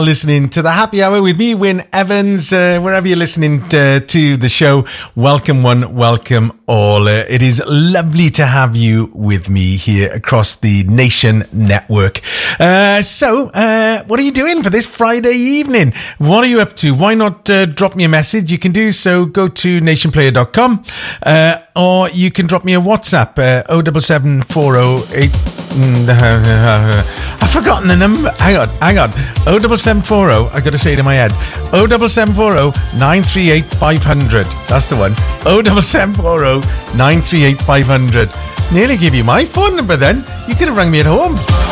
Listening to the Happy Hour with me, Wyn Evans. Wherever you're listening to the show, welcome one, welcome all. It is lovely to have you with me here across the Nation Network. So, what are you doing for this Friday evening? What are you up to? Why not drop me a message? You can do so. Go to nationplayer.com or you can drop me a WhatsApp 07740 I've forgotten the number. Hang on. 07740. I got to say it in my head. 07740 938 500. That's the one. 07740 938 500. Nearly give you my phone number then. You could have rang me at home.